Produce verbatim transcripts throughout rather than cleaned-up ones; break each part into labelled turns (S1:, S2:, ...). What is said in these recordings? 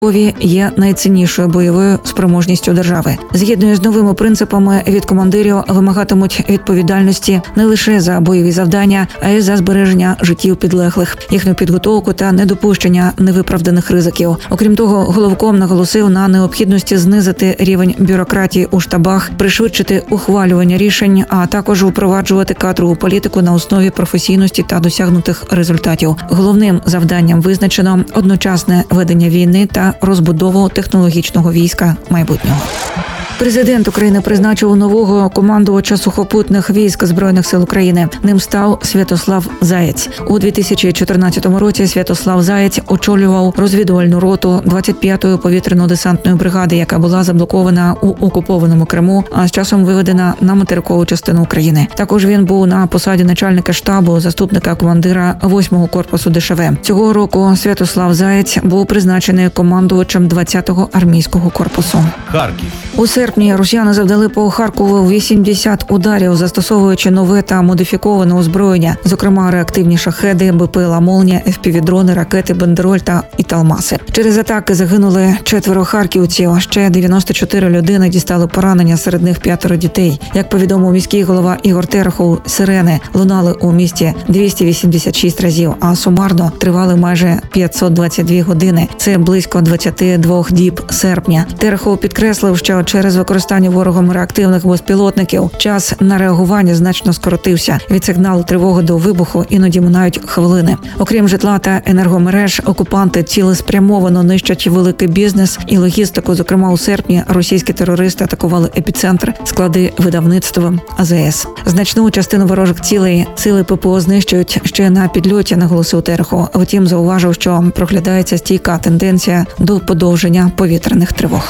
S1: Військові є найціннішою бойовою спроможністю держави. Згідно з новими принципами, від командирів вимагатимуть відповідальності не лише за бойові завдання, а й за збереження життів підлеглих, їхню підготовку та недопущення невиправданих ризиків. Окрім того, головком наголосив на необхідності знизити рівень бюрократії у штабах, пришвидшити ухвалювання рішень, а також впроваджувати кадрову політику на основі професійності та досягнутих результатів. Головним завданням визначено одночасне ведення війни та розбудову технологічного війська майбутнього. Президент України призначив нового командувача сухопутних військ Збройних сил України. Ним став Святослав Заєць. У дві тисячі чотирнадцятому році Святослав Заєць очолював розвідувальну роту двадцять п'ятої повітряно-десантної бригади, яка була заблокована у окупованому Криму, а з часом виведена на материкову частину України. Також він був на посаді начальника штабу, заступника командира восьмого корпусу ДШВ. Цього року Святослав Заєць був призначений командувачем двадцятого армійського корпусу.
S2: Харків.
S1: У серпні росіяни завдали по Харкову вісімдесят ударів, застосовуючи нове та модифіковане озброєння, зокрема реактивні шахеди, БПЛА «Молнія», еф пі ві-дрони, ракети «Бандероль» та «Італмаси». Через атаки загинули четверо харківців, ще дев'яносто чотири людини дістали поранення, серед них п'ятеро дітей. Як повідомив міський голова Ігор Терехов, сирени лунали у місті двісті вісімдесят шість разів, а сумарно тривали майже п'ятсот двадцять дві години. Це близько двадцять два діб серпня. Терехов підкреслив, що через використання ворогом реактивних безпілотників час на реагування значно скоротився. Від сигналу тривоги до вибуху іноді минають хвилини. Окрім житла та енергомереж, окупанти цілеспрямовано нищать великий бізнес і логістику. Зокрема, у серпні російські терористи атакували епіцентр, склади видавництва а зе ес. Значну частину ворожих цілей сили ППО знищують ще на підльоті, наголосив Терехов. Втім, зауважив, що проглядається стійка тенденція до подовження повітряних тривог.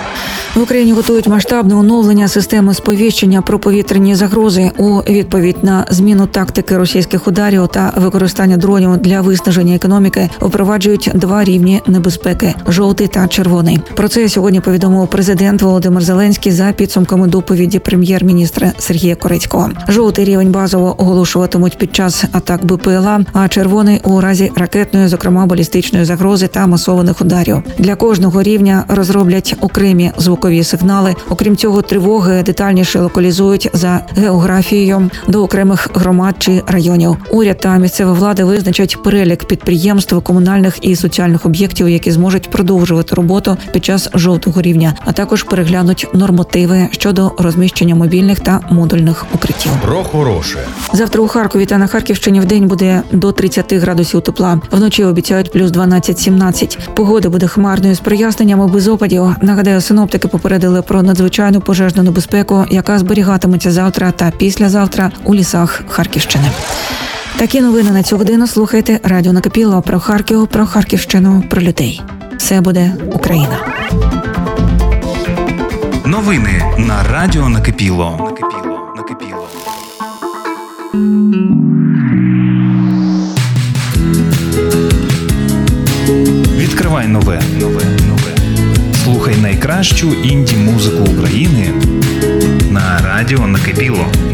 S1: В Україні готують масштабне оновлення системи сповіщення про повітряні загрози. У відповідь на зміну тактики російських ударів та використання дронів для виснаження економіки впроваджують два рівні небезпеки – жовтий та червоний. Про це сьогодні повідомив президент Володимир Зеленський за підсумками доповіді прем'єр-міністра Сергія Корецького. Жовтий рівень базово оголошуватимуть під час атак БПЛА, а червоний – у разі ракетної, зокрема балістичної загрози та масованих ударів. Для кожного рівня розроблять окремі звукові Звукові сигнали. Окрім цього, тривоги детальніше локалізують за географією до окремих громад чи районів. Уряд та місцева влада визначать перелік підприємств, комунальних і соціальних об'єктів, які зможуть продовжувати роботу під час жовтого рівня, а також переглянуть нормативи щодо розміщення мобільних та модульних укриттів.
S2: Про хороше.
S1: Завтра у Харкові та на Харківщині вдень буде до тридцять градусів тепла. Вночі обіцяють плюс дванадцять-сімнадцять. Погода буде хмарною з проясненнями без опадів. Нагадаю, синоптики попередили про надзвичайну пожежну небезпеку, яка зберігатиметься завтра та післязавтра у лісах Харківщини. Такі новини на цю годину слухайте Радіо Накипіло про Харків, про Харківщину, про людей. Все буде Україна.
S2: Новини на Радіо Накипіло. Накипіло. Накипіло. Відкривай нове. Нове. Нове. Слухай найкращу інді-музику України на Радіо Накипіло.